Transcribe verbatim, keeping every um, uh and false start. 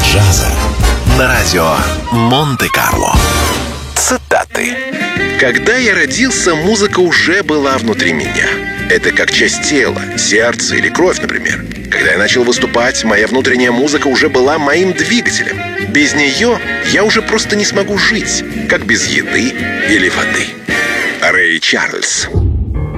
джаза на радио Монте-Карло. Цитаты. Когда я родился, музыка уже была внутри меня. Это как часть тела, сердце или кровь, например. Когда я начал выступать, моя внутренняя музыка уже была моим двигателем. Без нее я уже просто не смогу жить, как без еды или воды. Рэй Чарльз.